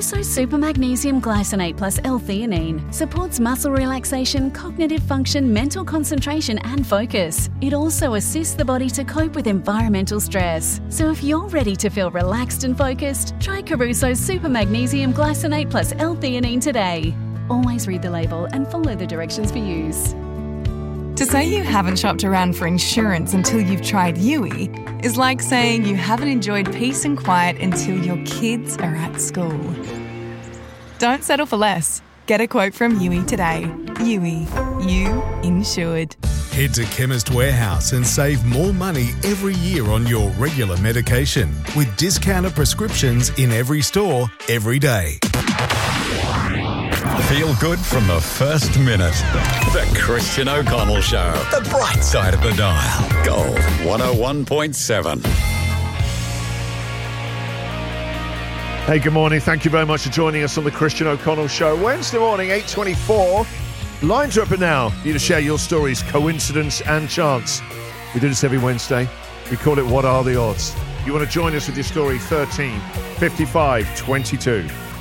Caruso Super Magnesium Glycinate plus L-theanine supports muscle relaxation, cognitive function, mental concentration and focus. It also assists the body to cope with environmental stress. So if you're ready to feel relaxed and focused, try Caruso's Super Magnesium Glycinate plus L-theanine today. Always read the label and follow the directions for use. To say you haven't shopped around for insurance until you've tried Yui is like saying you haven't enjoyed peace and quiet until your kids are at school. Don't settle for less. Get a quote from Yui today. Yui, you insured. Head to Chemist Warehouse and save more money every year on your regular medication with discounted prescriptions in every store, every day. Feel good from the first minute. The Christian O'Connell Show. The bright side of the dial. Gold 101.7. Hey, good morning. Thank you very much for joining us on the Christian O'Connell Show. Wednesday morning, 8:24. Lines are open now for you to share your stories, coincidence and chance. We do this every Wednesday. We call it What Are the Odds? You want to join us with your story, 13 55 22.